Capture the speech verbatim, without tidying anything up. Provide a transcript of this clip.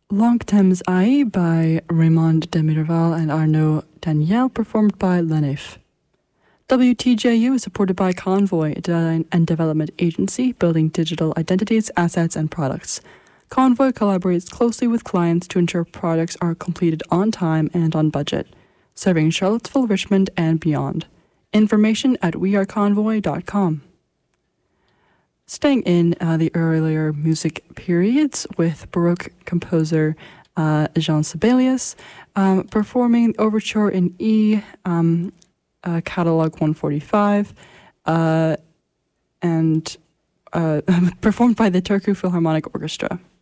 Longtemps Ai by Raymond de Miraval and Arnaud Daniel, performed by Lenif. W T J U is supported by Convoy, a design and development agency building digital identities, assets, and products. Convoy collaborates closely with clients to ensure products are completed on time and on budget, serving Charlottesville, Richmond, and beyond. Information at we are convoy dot com. Staying in uh, the earlier music periods with Baroque composer uh, Jean Sibelius, um, performing Overture in E, um, uh, Catalog one forty-five, uh, and uh, performed by the Turku Philharmonic Orchestra.